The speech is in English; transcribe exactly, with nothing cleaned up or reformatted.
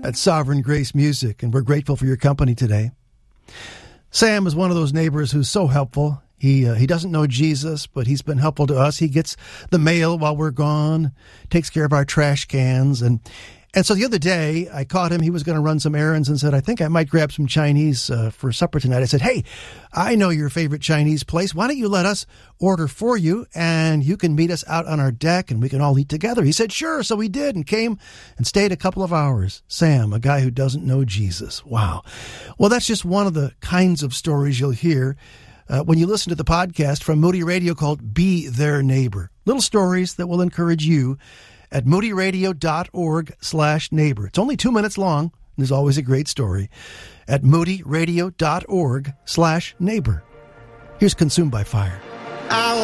At Sovereign Grace Music, and we're grateful for your company today. Sam is one of those neighbors who's so helpful. He uh, he doesn't know Jesus, but he's been helpful to us. He gets the mail while we're gone, takes care of our trash cans. And and so the other day, I caught him. He was going to run some errands and said, I think I might grab some Chinese uh, for supper tonight. I said, hey, I know your favorite Chinese place. Why don't you let us order for you, and you can meet us out on our deck, and we can all eat together. He said, sure. So we did, and came and stayed a couple of hours. Sam, a guy who doesn't know Jesus. Wow. Well, that's just one of the kinds of stories you'll hear Uh, when you listen to the podcast from Moody Radio called Be Their Neighbor. Little stories that will encourage you at moodyradio.org slash neighbor. It's only two minutes long. And there's always a great story at moodyradio.org slash neighbor. Here's Consumed by Fire.